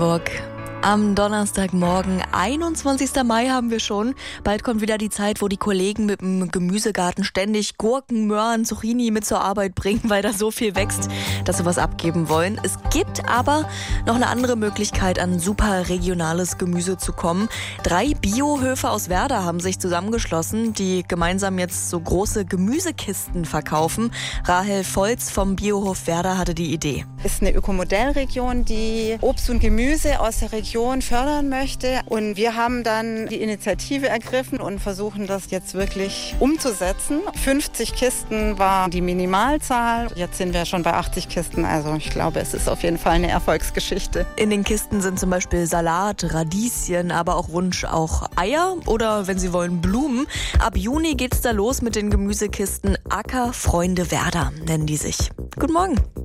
Brandenburg. Am Donnerstagmorgen, 21. Mai haben wir schon. Bald kommt wieder die Zeit, wo die Kollegen mit dem Gemüsegarten ständig Gurken, Möhren, Zucchini mit zur Arbeit bringen, weil da so viel wächst, dass sie was abgeben wollen. Es gibt aber noch eine andere Möglichkeit, an super regionales Gemüse zu kommen. 3 Biohöfe aus Werder haben sich zusammengeschlossen, die gemeinsam jetzt so große Gemüsekisten verkaufen. Rahel Volz vom Biohof Werder hatte die Idee. Ist eine Ökomodellregion, die Obst und Gemüse aus der Region fördern möchte. Und wir haben dann die Initiative ergriffen und versuchen das jetzt wirklich umzusetzen. 50 Kisten war die Minimalzahl. Jetzt sind wir schon bei 80 Kisten. Also ich glaube, es ist auf jeden Fall eine Erfolgsgeschichte. In den Kisten sind zum Beispiel Salat, Radieschen, aber auch auch Eier oder, wenn Sie wollen, Blumen. Ab Juni geht's da los mit den Gemüsekisten. Ackerfreunde Werder nennen die sich. Guten Morgen.